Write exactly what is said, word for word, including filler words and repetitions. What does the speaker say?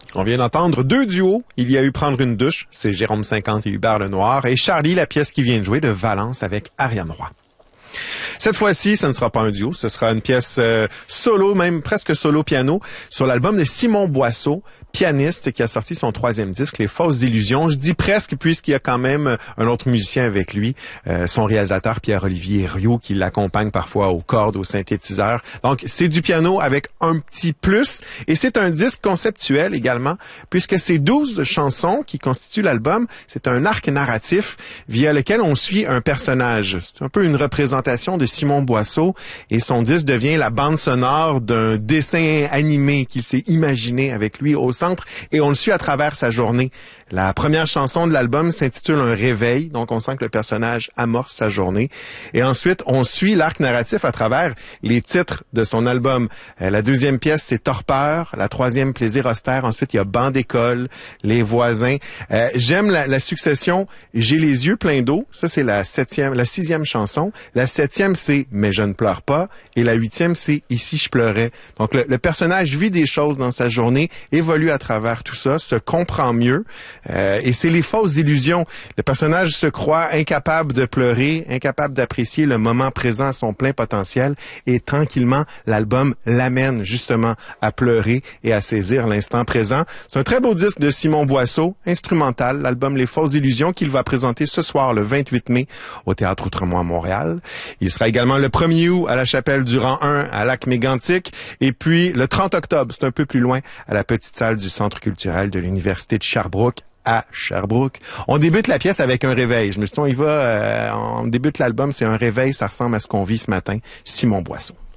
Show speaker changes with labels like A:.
A: On vient d'entendre deux duos. Il y a eu Prendre une douche, c'est Jérôme cinquante et Hubert Lenoir, et Charlie, la pièce qui vient de jouer de Valence avec Ariane Roy. Cette fois-ci, ce ne sera pas un duo, ce sera une pièce euh, solo, même presque solo piano, sur l'album de Simon Boisseau, pianiste qui a sorti son troisième disque, Les Fausses Illusions. Je dis presque puisqu'il y a quand même un autre musicien avec lui, euh, son réalisateur Pierre-Olivier Herriot, qui l'accompagne parfois aux cordes, aux synthétiseurs. Donc, c'est du piano avec un petit plus. Et c'est un disque conceptuel également, puisque ces douze chansons qui constituent l'album, c'est un arc narratif via lequel on suit un personnage. C'est un peu une représentation de Simon Boisseau, et son disque devient la bande sonore d'un dessin animé qu'il s'est imaginé avec lui au centre, et on le suit à travers sa journée. La première chanson de l'album s'intitule Un réveil, donc on sent que le personnage amorce sa journée. Et ensuite, on suit l'arc narratif à travers les titres de son album. Euh, la deuxième pièce, c'est Torpeur. La troisième, Plaisir austère. Ensuite, il y a Banc d'école, Les voisins. Euh, j'aime la, la succession J'ai les yeux pleins d'eau. Ça, c'est la septième, la sixième chanson. La septième, c'est Mais je ne pleure pas. Et la huitième, c'est Ici je pleurais. Donc, le, le personnage vit des choses dans sa journée, évolue à travers tout ça, se comprend mieux. Euh, et c'est les fausses illusions. Le personnage se croit incapable de pleurer, incapable d'apprécier le moment présent à son plein potentiel, et tranquillement, l'album l'amène justement à pleurer et à saisir l'instant présent. C'est un très beau disque de Simon Boisseau, instrumental, l'album Les Fausses Illusions, qu'il va présenter ce soir, le vingt-huit mai, au Théâtre Outremont à Montréal. Il sera également le premier août à la Chapelle du Rang un à Lac-Mégantic, et puis le trente octobre, c'est un peu plus loin, à la petite salle du Centre culturel de l'Université de Sherbrooke, à Sherbrooke. On débute la pièce avec un réveil. Je me suis dit, on y va, euh, on débute l'album, c'est un réveil, ça ressemble à ce qu'on vit ce matin. Simon Boisseau.